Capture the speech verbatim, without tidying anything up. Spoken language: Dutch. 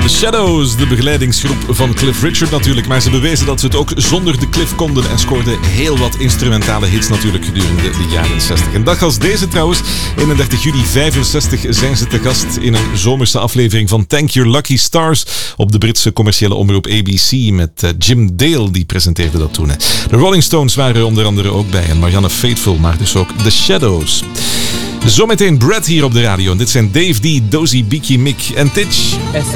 The Shadows, de begeleidingsgroep van Cliff Richard natuurlijk. Maar ze bewezen dat ze het ook zonder de Cliff konden en scoorden heel wat instrumentale hits natuurlijk gedurende de jaren zestig. Een dag als deze trouwens, eenendertig juli vijfenzestig, zijn ze te gast in een zomerse aflevering van Thank Your Lucky Stars op de Britse commerciële omroep A B C met Jim Dale, die presenteerde dat toen. De Rolling Stones waren onder andere ook bij en Marianne Faithfull, maar dus ook The Shadows. Zometeen Brad hier op de radio en dit zijn Dave D, Dozy, Beaky, Mick en Titch.